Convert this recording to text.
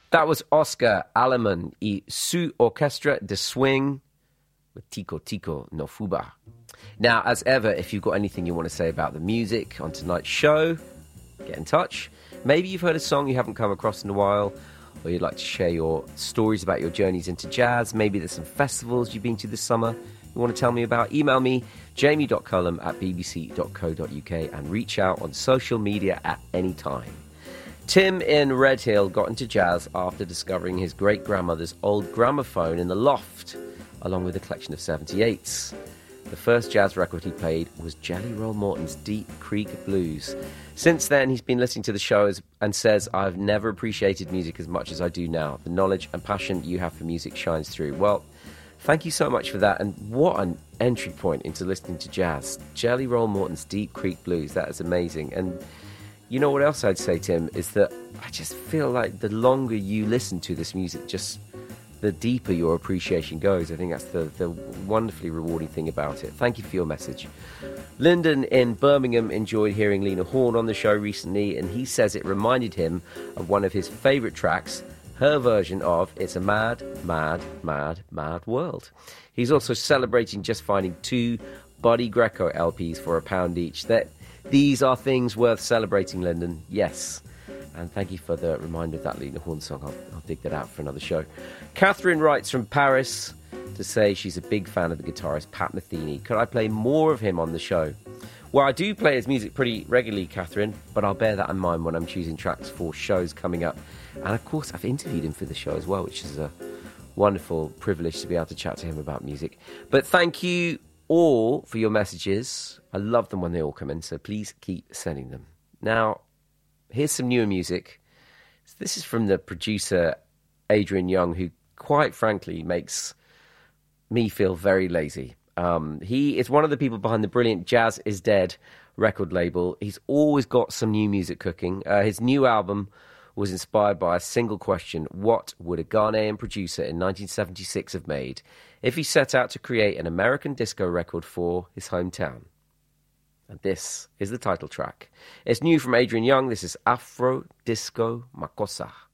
That was Oscar Aleman y su Orquestra de Swing with Tico Tico no Fuba. Now, as ever, if you've got anything you want to say about the music on tonight's show, get in touch. Maybe you've heard a song you haven't come across in a while, or you'd like to share your stories about your journeys into jazz. Maybe there's some festivals you've been to this summer you want to tell me about. Email me, jamie.cullum@bbc.co.uk, and reach out on social media at any time. Tim in Redhill got into jazz after discovering his great-grandmother's old gramophone in the loft, along with a collection of 78s. The first jazz record he played was Jelly Roll Morton's Deep Creek Blues. Since then, he's been listening to the show and says, I've never appreciated music as much as I do now. The knowledge and passion you have for music shines through. Well, thank you so much for that, and what an entry point into listening to jazz. Jelly Roll Morton's Deep Creek Blues, that is amazing. And you know what else I'd say, Tim, is that I just feel like the longer you listen to this music, just the deeper your appreciation goes. I think that's the wonderfully rewarding thing about it. Thank you for your message. Lyndon in Birmingham enjoyed hearing Lena Horne on the show recently, and he says it reminded him of one of his favourite tracks, her version of It's a Mad, Mad, Mad, Mad World. He's also celebrating just finding 2 Buddy Greco LPs for £1 each. These are things worth celebrating, Lyndon. Yes. And thank you for the reminder of that Lena Horne song. I'll dig that out for another show. Catherine writes from Paris to say she's a big fan of the guitarist Pat Metheny. Could I play more of him on the show? Well, I do play his music pretty regularly, Catherine, but I'll bear that in mind when I'm choosing tracks for shows coming up. And of course, I've interviewed him for the show as well, which is a wonderful privilege to be able to chat to him about music. But thank you all for your messages. I love them when they all come in, so please keep sending them. Now, here's some newer music. This is from the producer Adrian Young, who quite frankly makes me feel very lazy. He is one of the people behind the brilliant Jazz Is Dead record label. He's always got some new music cooking. His new album was inspired by a single question: what would a Ghanaian producer in 1976 have made if he set out to create an American disco record for his hometown? And this is the title track. It's new from Adrian Young. This is Afro Disco Makossa.